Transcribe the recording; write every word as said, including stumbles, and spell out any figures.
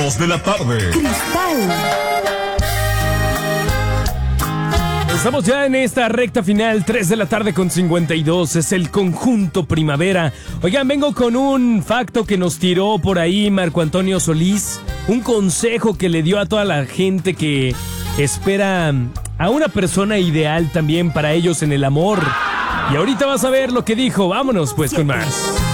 dos de la tarde. Cristal. Estamos ya en esta recta final, tres de la tarde con cincuenta y dos, es el conjunto primavera. Oigan, vengo con un facto que nos tiró por ahí Marco Antonio Solís, un consejo que le dio a toda la gente que espera a una persona ideal también para ellos en el amor. Y ahorita vas a ver lo que dijo, vámonos pues con más.